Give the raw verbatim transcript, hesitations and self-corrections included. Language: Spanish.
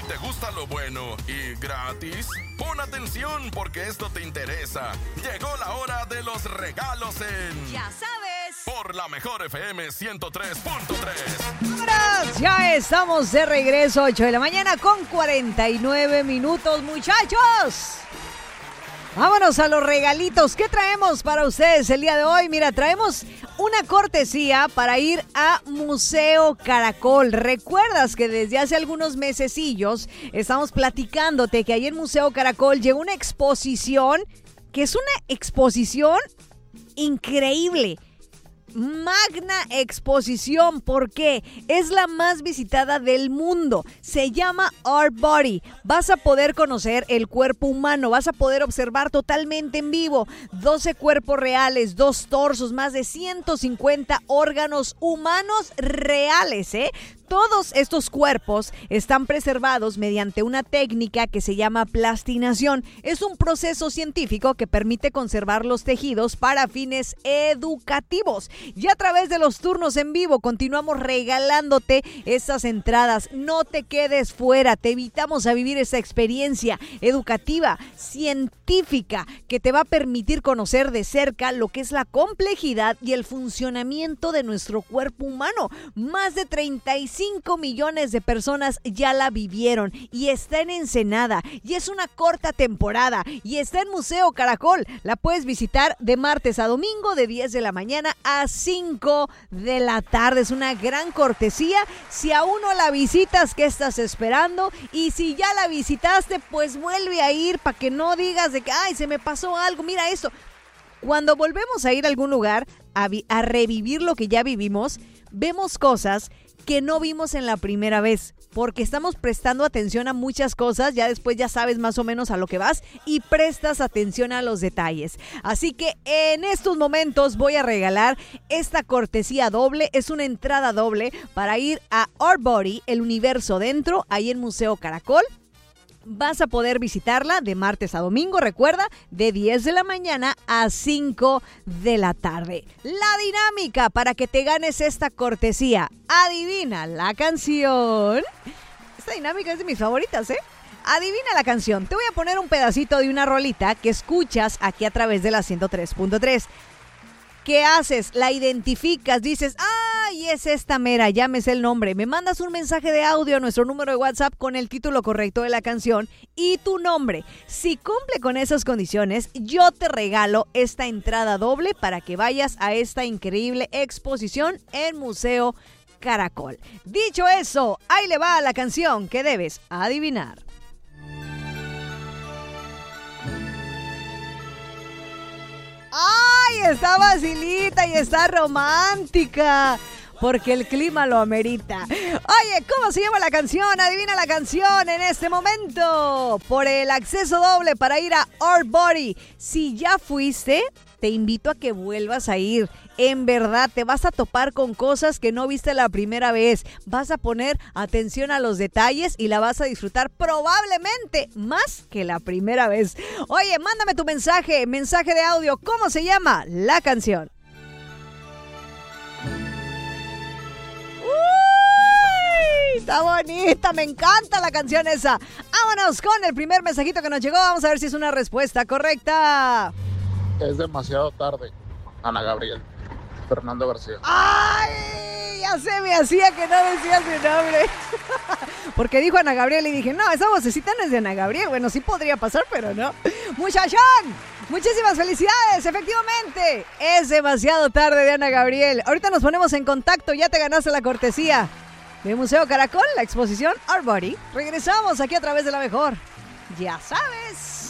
Si te gusta lo bueno y gratis, pon atención porque esto te interesa. Llegó la hora de los regalos en... Ya sabes. Por la mejor F M ciento tres punto tres. ¡Vámonos! Ya estamos de regreso, ocho de la mañana con cuarenta y nueve minutos, muchachos. Vámonos a los regalitos. ¿Qué traemos para ustedes el día de hoy? Mira, traemos una cortesía para ir a Museo Caracol. ¿Recuerdas que desde hace algunos mesecillos estamos platicándote que ahí en Museo Caracol llegó una exposición, que es una exposición increíble? Magna exposición, porque es la más visitada del mundo. Se llama Our Body. Vas a poder conocer el cuerpo humano, vas a poder observar totalmente en vivo doce cuerpos reales, dos torsos, más de ciento cincuenta órganos humanos reales, ¿eh? Todos estos cuerpos están preservados mediante una técnica que se llama plastinación. Es un proceso científico que permite conservar los tejidos para fines educativos. Y a través de los turnos en vivo continuamos regalándote estas entradas. No te quedes fuera, te invitamos a vivir esta experiencia educativa, científica, que te va a permitir conocer de cerca lo que es la complejidad y el funcionamiento de nuestro cuerpo humano. Más de treinta y cinco millones de personas ya la vivieron y está en Ensenada y es una corta temporada y está en Museo Caracol. La puedes visitar de martes a domingo de diez de la mañana a cinco de la tarde. Es una gran cortesía. Si aún no la visitas, ¿qué estás esperando? Y si ya la visitaste, pues vuelve a ir para que no digas de que, ay, se me pasó algo, mira esto. Cuando volvemos a ir a algún lugar a, vi- a revivir lo que ya vivimos, vemos cosas que no vimos en la primera vez, porque estamos prestando atención a muchas cosas, ya después ya sabes más o menos a lo que vas y prestas atención a los detalles. Así que en estos momentos voy a regalar esta cortesía doble, es una entrada doble para ir a Our Body, el universo dentro, ahí en Museo Caracol. Vas a poder visitarla de martes a domingo, recuerda, de diez de la mañana a cinco de la tarde. La dinámica para que te ganes esta cortesía. Adivina la canción. Esta dinámica es de mis favoritas, ¿eh? Adivina la canción. Te voy a poner un pedacito de una rolita que escuchas aquí a través de la ciento tres punto tres. ¿Qué haces? La identificas, dices, ¡ay, es esta mera! Llámese el nombre. Me mandas un mensaje de audio a nuestro número de WhatsApp con el título correcto de la canción y tu nombre. Si cumple con esas condiciones, yo te regalo esta entrada doble para que vayas a esta increíble exposición en Museo Caracol. Dicho eso, ahí le va la canción que debes adivinar. ¡Ay! Está facilita y está romántica, porque el clima lo amerita. Oye, ¿cómo se llama la canción? Adivina la canción en este momento. Por el acceso doble para ir a Our Body. Si ya fuiste, te invito a que vuelvas a ir. En verdad, te vas a topar con cosas que no viste la primera vez. Vas a poner atención a los detalles y la vas a disfrutar probablemente más que la primera vez. Oye, mándame tu mensaje, mensaje de audio. ¿Cómo se llama la canción? ¡Uy! Está bonita, me encanta la canción esa. Vámonos con el primer mensajito que nos llegó. Vamos a ver si es una respuesta correcta. Es demasiado tarde. Ana Gabriel. Fernando García. ¡Ay! Ya se me hacía que no decía su nombre. Porque dijo Ana Gabriel y dije, no, esa vocecita no es de Ana Gabriel. Bueno, sí podría pasar, pero no. Muchachón, muchísimas felicidades. Efectivamente, es demasiado tarde de Ana Gabriel. Ahorita nos ponemos en contacto. Ya te ganaste la cortesía de Museo Caracol, la exposición Our Body. Regresamos aquí a través de la mejor. Ya sabes.